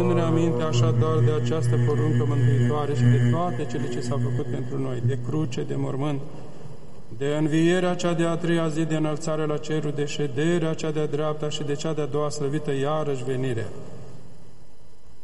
aducându-ne aminte așadar de această poruncă mântuitoare și de toate cele ce s-au făcut pentru noi, de cruce, de mormânt, de învierea cea de-a treia zi, de înălțare la cerul, de șederea cea de-a dreapta și de cea de-a doua slăvită iarăși venire,